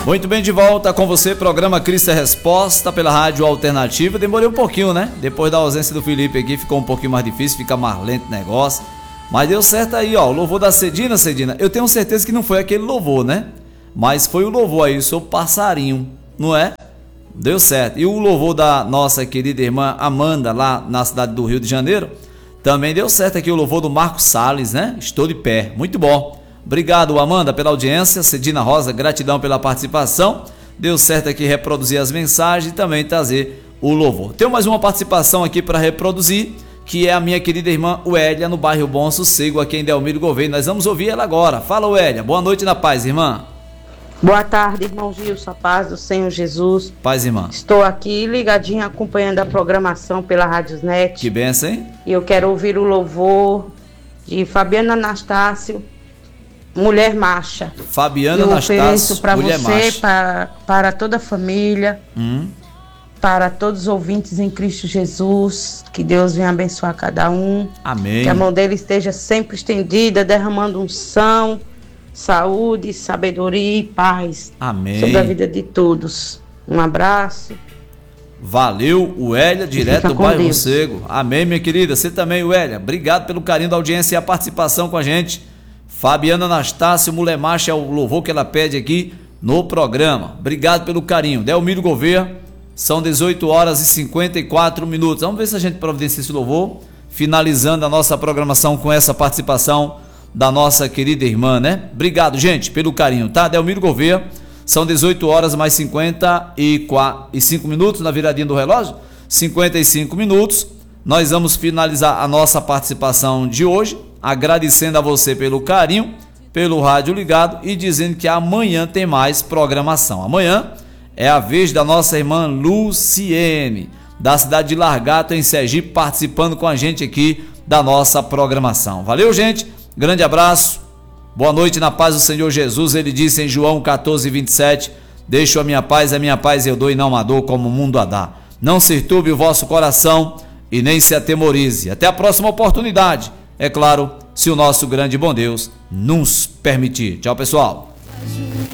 Muito bem, de volta com você, programa Cristo é Resposta pela Rádio Alternativa. Demorei um pouquinho, né? Depois da ausência do Felipe aqui, ficou um pouquinho mais difícil, fica mais lento o negócio. Mas deu certo aí, ó, o louvor da Cedina. Eu tenho certeza que não foi aquele louvor, né? Mas foi o louvor aí, seu passarinho, não é? Deu certo. E o louvor da nossa querida irmã Amanda, lá na cidade do Rio de Janeiro, também deu certo aqui, o louvor do Marcos Salles, né? Estou de pé, muito bom. Obrigado, Amanda, pela audiência. Cedina Rosa, gratidão pela participação. Deu certo aqui reproduzir as mensagens e também trazer o louvor. Tenho mais uma participação aqui para reproduzir, que é a minha querida irmã Uélia, no bairro Bom Sossego, aqui em Delmiro Gouveia. Nós vamos ouvir ela agora. Fala, Uélia. Boa noite na paz, irmã. Boa tarde, irmão Gilson, a paz do Senhor Jesus. Paz, irmã. Estou aqui ligadinha acompanhando a programação pela Rádiosnet. Que benção, hein? E eu quero ouvir o louvor de Fabiana Anastácio, Mulher Marcha. Fabiana Anastácio, para Mulher você, Marcha. para toda a família, para todos os ouvintes em Cristo Jesus. Que Deus venha abençoar cada um. Amém. Que a mão dele esteja sempre estendida, derramando unção, saúde, sabedoria e paz. Amém. Sobre a vida de todos. Um abraço. Valeu, Uélia, direto do bairro Sossego. Amém, minha querida. Você também, Uélia. Obrigado pelo carinho da audiência e a participação com a gente. Fabiana Anastácio, Mulher Marcha, é o louvor que ela pede aqui no programa. Obrigado pelo carinho. Delmiro Gouveia, são 18 horas e 54 minutos. Vamos ver se a gente providencia esse louvor, finalizando a nossa programação com essa participação da nossa querida irmã, né? Obrigado, gente, pelo carinho, tá? Delmiro Gouveia, são 18 horas mais 55 minutos na viradinha do relógio, 55 minutos. Nós vamos finalizar a nossa participação de hoje, agradecendo a você pelo carinho, pelo rádio ligado e dizendo que amanhã tem mais programação. Amanhã é a vez da nossa irmã Luciene, da cidade de Largato, em Sergipe, participando com a gente aqui da nossa programação. Valeu, gente, grande abraço, boa noite na paz do Senhor Jesus. Ele disse em João 14:27, deixo a minha paz eu dou e não a dou como o mundo a dá. Não se turbe o vosso coração e nem se atemorize. Até a próxima oportunidade. É claro, se o nosso grande e bom Deus nos permitir. Tchau, pessoal.